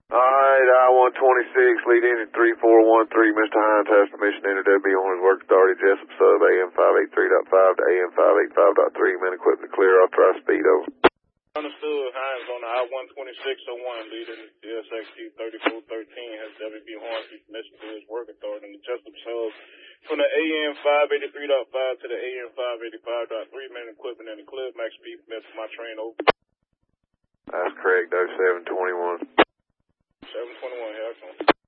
Alright, I-126, lead engine 3413, Mr. Hines has permission to enter WB on his work authority, Jessup sub, AM 583.5 to AM 585.3, men equipped to clear off, try speed over. Understood, Hines on the I-12601, leading CSXT 3413, has WB Hornsby permission to his work authority in the Jessup sub from the AM 583.5 to the AM 585.3, men equipment in the clear, max speed permit for my train over. That's correct, 0721. 721, here I come.